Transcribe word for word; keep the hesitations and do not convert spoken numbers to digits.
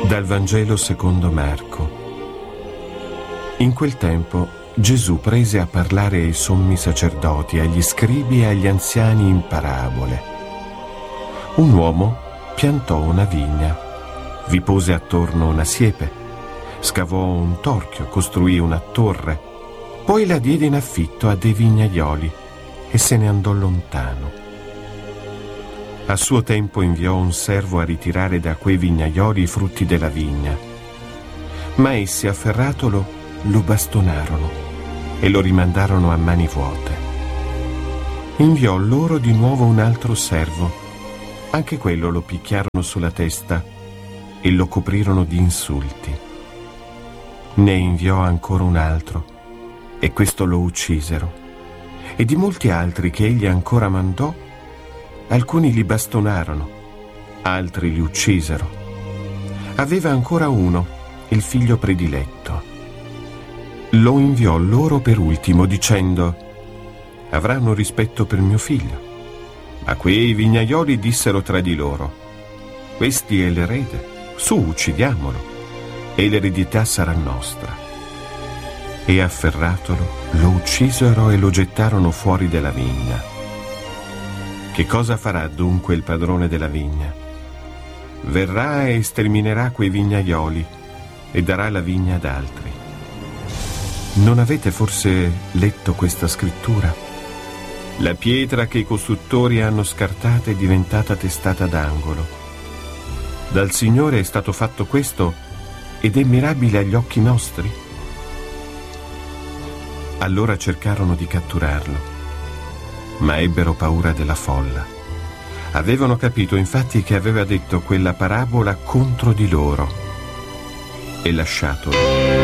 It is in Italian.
Dal Vangelo secondo Marco. In quel tempo Gesù prese a parlare ai sommi sacerdoti, agli scribi e agli anziani in parabole. Un uomo piantò una vigna, vi pose attorno una siepe, scavò un torchio, costruì una torre, poi la diede in affitto a dei vignaioli e se ne andò lontano. A suo tempo inviò un servo a ritirare da quei vignaioli i frutti della vigna, ma essi, afferratolo, lo bastonarono e lo rimandarono a mani vuote. Inviò loro di nuovo un altro servo, anche quello lo picchiarono sulla testa e lo coprirono di insulti. Ne inviò ancora un altro e questo lo uccisero, e di molti altri che egli ancora mandò, alcuni li bastonarono, altri li uccisero. Aveva ancora uno, il figlio prediletto. Lo inviò loro per ultimo, dicendo: avranno rispetto per mio figlio. Ma quei vignaioli dissero tra di loro: questi è l'erede, su, uccidiamolo, e l'eredità sarà nostra. E afferratolo, lo uccisero e lo gettarono fuori della vigna. Che cosa farà dunque il padrone della vigna? Verrà e sterminerà quei vignaioli e darà la vigna ad altri. Non avete forse letto questa scrittura? La pietra che i costruttori hanno scartata è diventata testata d'angolo. Dal Signore è stato fatto questo ed è mirabile agli occhi nostri? Allora cercarono di catturarlo, ma ebbero paura della folla. Avevano capito infatti che aveva detto quella parabola contro di loro, e lasciatolo